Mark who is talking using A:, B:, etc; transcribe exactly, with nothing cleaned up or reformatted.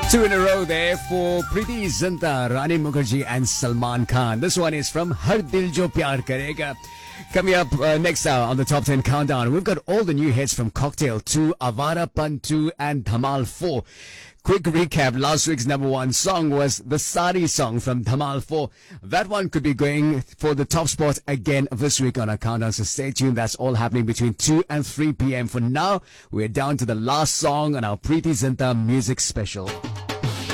A: Two in a row there for Preeti Zinta, Rani Mukherjee and Salman Khan. This one is from Har Dil Jo Pyar Karega. Coming up uh, next hour on the Top ten Countdown, we've got all the new hits from Cocktail two, Avarapan two and Dhamal four. Quick recap, last week's number one song was the Sari song from Dhamal four. That one could be going for the top spot again this week on our countdown, so stay tuned. That's all happening between two and three p.m. For now, we're down to the last song on our Preeti Zinta music special.